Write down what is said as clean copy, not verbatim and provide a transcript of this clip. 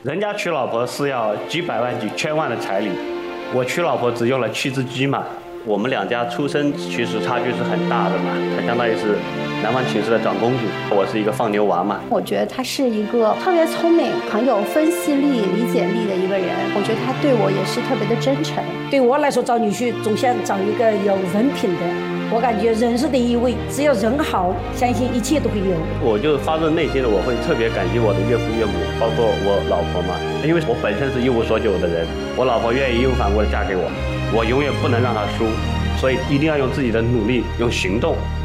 人家娶老婆是要几百万、几千万的彩礼，我娶老婆只用了7只鸡嘛。我们两家出身其实差距是很大的嘛，她相当于是男方寝室的长公主，我是一个放牛娃嘛。 我觉得他是一个特别聪明、很有分析力、理解力的一个人。我觉得他对我也是特别的真诚。 对我来说，找女婿总想找一个有人品的。我感觉人是第一位，只要人好，相信一切都会有。 我就发自内心的，我会特别感激我的岳父岳母，包括我老婆嘛，因为我本身是一无所有的人，我老婆愿意义无反顾的嫁给我，我永远不能让她输，所以一定要用自己的努力，用行动